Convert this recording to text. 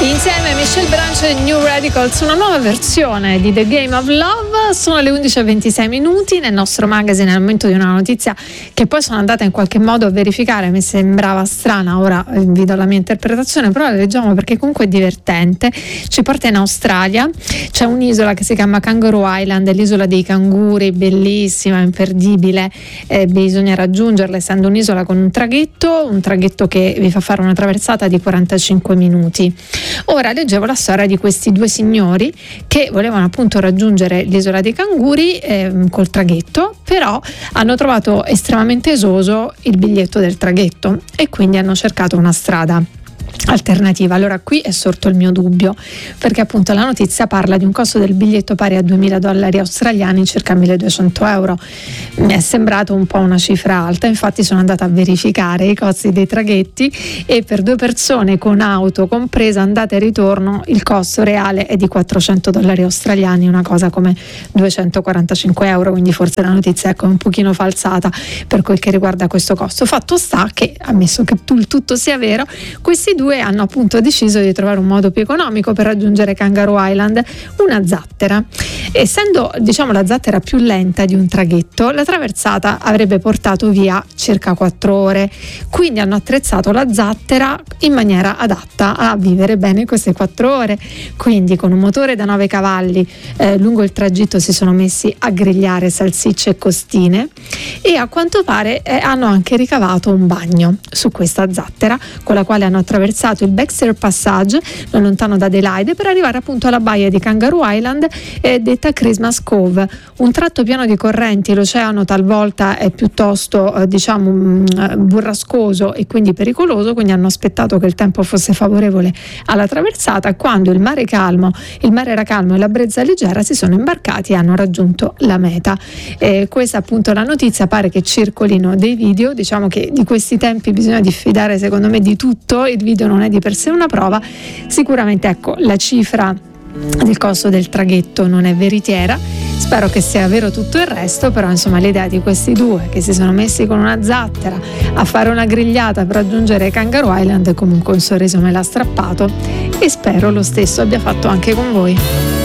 Insieme Michelle Branch e New Radicals, una nuova versione di The Game of Love. Sono le 11:26 nel nostro magazine, al momento di una notizia che poi sono andata in qualche modo a verificare, mi sembrava strana, ora vi do la mia interpretazione, però la leggiamo perché comunque è divertente. Ci porta in Australia, c'è un'isola che si chiama Kangaroo Island, è l'isola dei canguri, bellissima, imperdibile, bisogna raggiungerla essendo un'isola con un traghetto che vi fa fare una traversata di 45 minuti. Ora leggevo la storia di questi due signori che volevano appunto raggiungere l'isola dei canguri col traghetto, però hanno trovato estremamente esoso il biglietto del traghetto e quindi hanno cercato una strada alternativa. Allora qui è sorto il mio dubbio, perché appunto la notizia parla di un costo del biglietto pari a $2.000 australiani, circa 1.200 euro. Mi è sembrato un po' una cifra alta, infatti sono andata a verificare i costi dei traghetti e per due persone con auto compresa andata e ritorno il costo reale è di $400 australiani, una cosa come 245 euro, quindi forse la notizia è un pochino falsata per quel che riguarda questo costo. Fatto sta che, ammesso che il tutto sia vero, questi due hanno appunto deciso di trovare un modo più economico per raggiungere Kangaroo Island, una zattera. Essendo la zattera più lenta di un traghetto, la traversata avrebbe portato via circa 4 ore, quindi hanno attrezzato la zattera in maniera adatta a vivere bene queste 4 ore, quindi con un motore da 9 cavalli lungo il tragitto si sono messi a grigliare salsicce e costine e a quanto pare hanno anche ricavato un bagno su questa zattera, con la quale hanno attraversato il Baxter Passage non lontano da Adelaide per arrivare appunto alla baia di Kangaroo Island, detta Christmas Cove, un tratto pieno di correnti. L'oceano talvolta è piuttosto burrascoso e quindi pericoloso, quindi hanno aspettato che il tempo fosse favorevole alla traversata. Quando il mare era calmo e la brezza leggera, si sono imbarcati e hanno raggiunto la meta. Questa appunto la notizia, pare che circolino dei video, diciamo che di questi tempi bisogna diffidare secondo me di tutto, il video non è di per sé una prova. Sicuramente ecco, la cifra del costo del traghetto non è veritiera, spero che sia vero tutto il resto, però insomma l'idea di questi due che si sono messi con una zattera a fare una grigliata per raggiungere Kangaroo Island, comunque un sorriso me l'ha strappato e spero lo stesso abbia fatto anche con voi.